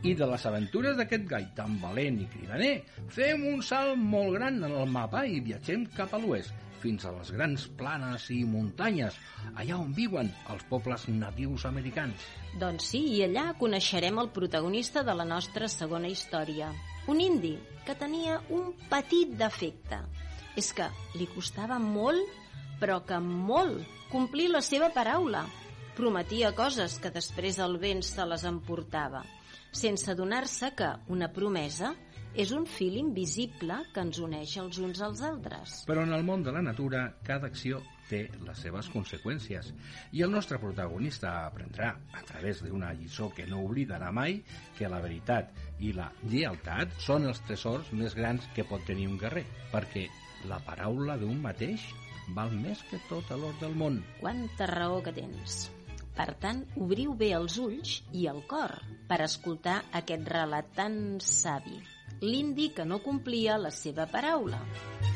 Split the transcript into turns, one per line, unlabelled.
I de les aventures d'aquest gai tan valent i cridaner, fem un salt molt gran en el mapa i viatgem cap a l'oest, fins a les grans planes i muntanyes, allà on viuen els pobles natius americans.
Doncs sí, i allà coneixerem el protagonista de la nostra segona història, un indi que tenia un petit defecte. És que li costava molt, però que molt, complir la seva paraula. Prometia coses que després el vent se les emportava, sense adonar-se que una promesa és un fil invisible que ens uneix els uns als altres.
Però en el món de la natura, cada acció té les seves conseqüències i el nostre protagonista aprendrà, a través d'una lliçó que no oblidarà mai, que la veritat i la lleialtat són els tresors més grans que pot tenir un guerrer, perquè la paraula d'un mateix val més que tot l'or del món.
Quanta raó que tens! Per tant, obriu bé els ulls i el cor per escoltar aquest relat tan savi. L'indi que no complia la seva paraula.